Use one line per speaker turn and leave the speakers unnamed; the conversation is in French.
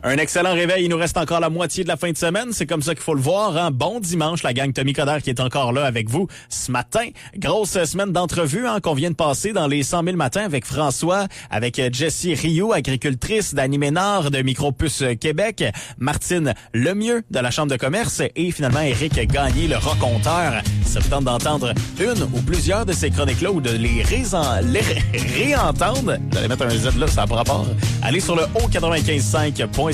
Un excellent réveil. Il nous reste encore la moitié de la fin de semaine. C'est comme ça qu'il faut le voir. Hein? Bon dimanche, la gang Tommy Coderre qui est encore là avec vous ce matin. Grosse semaine d'entrevues qu'on vient de passer dans les 100 000 matins avec François, avec Jessie Rioux, agricultrice d'Annie Ménard de Micropuce Québec, Martine Lemieux de la Chambre de commerce et finalement Éric Gagné, le raconteur. Ça vous tente d'entendre une ou plusieurs de ces chroniques-là ou de les réentendre. Vous allez mettre un Z là, ça n'a pas rapport. Allez sur le haut 95.5.